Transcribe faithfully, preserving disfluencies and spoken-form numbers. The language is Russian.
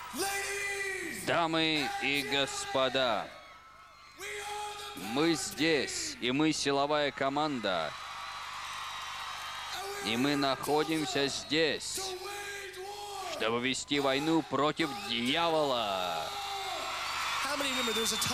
Дамы и господа, мы здесь, и мы силовая команда. И мы находимся здесь, чтобы вести войну против дьявола.